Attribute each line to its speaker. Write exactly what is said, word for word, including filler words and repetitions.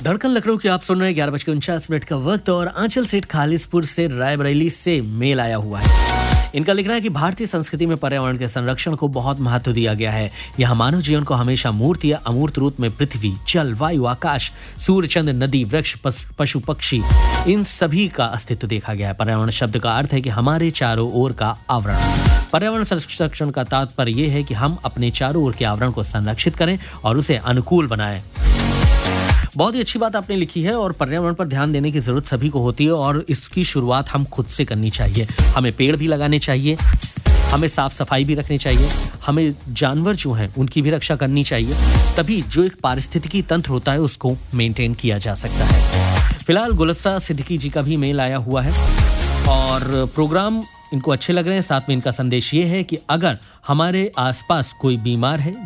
Speaker 1: धड़कन लखनऊ की आप सुन रहे हैं ग्यारह बजकर उनचास मिनट का वक्त और आंचल सेठ खालिसपुर से रायबरेली से मेल आया हुआ है। इनका लिखना है कि भारतीय संस्कृति में पर्यावरण के संरक्षण को बहुत महत्व दिया गया है। यहाँ मानव जीवन को हमेशा मूर्त या अमूर्त रूप में पृथ्वी, जल, वायु, आकाश, सूर्य, चंद्र, नदी, वृक्ष, पशु, पक्षी, इन सभी का अस्तित्व देखा गया है। पर्यावरण शब्द का अर्थ है कि हमारे चारों ओर का आवरण। पर्यावरण संरक्षण का तात्पर्य यह है कि हम अपने चारों ओर के आवरण को संरक्षित करें और उसे अनुकूल बनाएं। बहुत ही अच्छी बात आपने लिखी है और पर्यावरण पर ध्यान देने की जरूरत सभी को होती है और इसकी शुरुआत हम खुद से करनी चाहिए। हमें पेड़ भी लगाने चाहिए, हमें साफ सफाई भी रखनी चाहिए, हमें जानवर जो हैं उनकी भी रक्षा करनी चाहिए। तभी जो एक पारिस्थितिकी तंत्र होता है उसको मेंटेन किया जा सकता है। फिलहाल गुलफ्ता सिद्दीकी जी का भी मेल आया हुआ है और प्रोग्राम इनको अच्छे लग रहे हैं। साथ में इनका संदेश ये है कि अगर हमारे आसपास कोई बीमार है